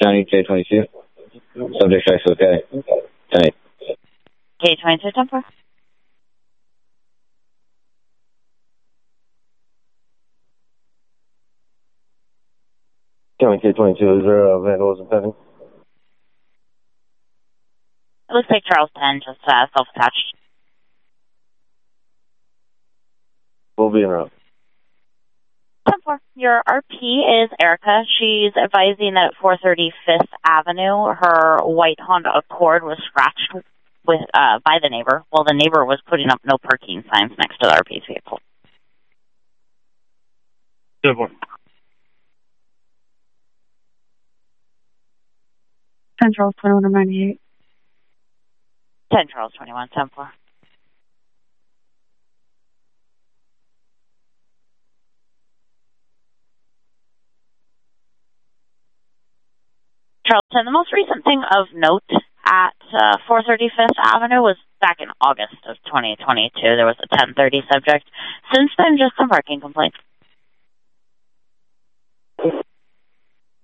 County K22. Subject checks okay. County. K22 Temper. County K22, is there a vandalism pending? It looks like Charles 10, just self-attached. We'll be in route. 10-4. Your RP is Erica. She's advising that at 430 5th Avenue, her white Honda Accord was scratched with by the neighbor while the neighbor was putting up no parking signs next to the RP's vehicle. Good one. 10 Charles 2198. 10 Charles 21, 10-4. Charleston, the most recent thing of note at 430 5th Avenue was back in August of 2022. There was a 1030 subject. Since then, just some parking complaints.